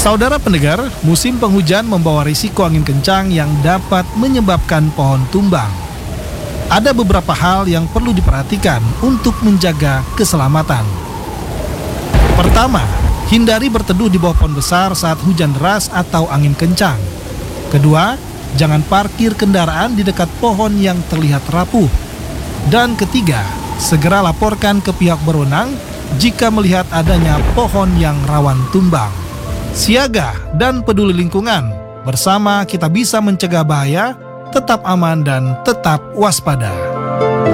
Saudara pendengar, musim penghujan membawa risiko angin kencang yang dapat menyebabkan pohon tumbang. Ada beberapa hal yang perlu diperhatikan untuk menjaga keselamatan. Pertama, hindari berteduh di bawah pohon besar saat hujan deras atau angin kencang. Kedua, jangan parkir kendaraan di dekat pohon yang terlihat rapuh. Dan ketiga, segera laporkan ke pihak berwenang jika melihat adanya pohon yang rawan tumbang. Siaga dan peduli lingkungan. Bersama kita bisa mencegah bahaya, tetap aman dan tetap waspada.